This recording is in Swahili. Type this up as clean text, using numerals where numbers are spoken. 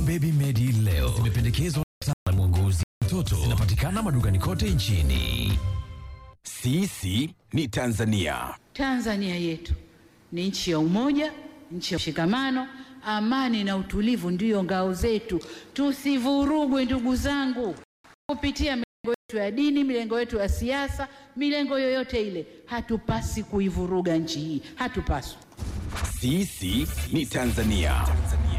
Dawa Baby Medi leo zimependekezwa na mwongozi mtoto. Zinapatikana madukani kote nchini. Sisi ni Tanzania. Tanzania yetu ni nchi ya umoja, nchi ya mshikamano, amani na utulivu ndiyo ngao zetu. Tusivurugwe ndugu zangu kupitia milengo yetu ya dini, milengo yetu ya siasa, milengo yoyote ile. Hatupasi kuivuruga nchi hii, hatupaswi. Sisi ni Tanzania.